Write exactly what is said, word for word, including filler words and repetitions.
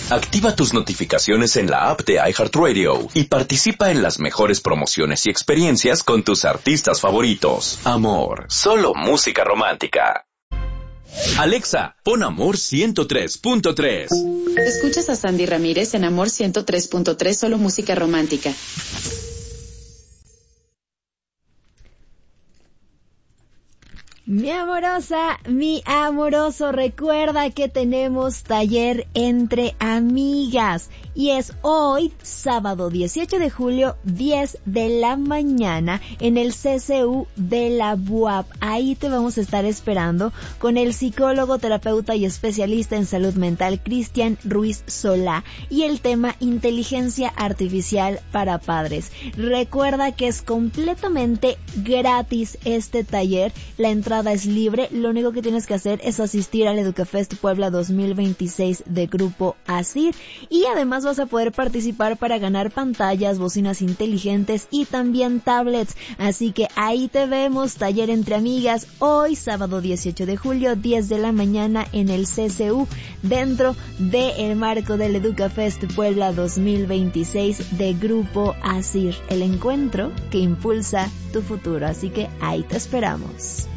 Activa tus notificaciones en la app de iHeartRadio y participa en las mejores promociones y experiencias con tus artistas favoritos. Amor, solo música romántica. Alexa, pon Amor ciento tres punto tres. Escuchas a Sandy Ramírez en Amor ciento tres punto tres, solo música romántica. Mi amorosa, mi amoroso, recuerda que tenemos taller entre amigas y es hoy, sábado dieciocho de julio, diez de la mañana en el C C U de la B U A P. Ahí te vamos a estar esperando con el psicólogo, terapeuta y especialista en salud mental Cristian Ruiz Solá y el tema inteligencia artificial para padres. Recuerda que es completamente gratis este taller, la entrada es libre, lo único que tienes que hacer es asistir al Educafest Puebla dos mil veintiséis de Grupo ASIR y además vas a poder participar para ganar pantallas, bocinas inteligentes y también tablets, así que ahí te vemos, taller entre amigas, hoy sábado dieciocho de julio, diez de la mañana en el C C U, dentro del marco del Educafest Puebla dos mil veintiséis de Grupo ASIR, el encuentro que impulsa tu futuro, así que ahí te esperamos.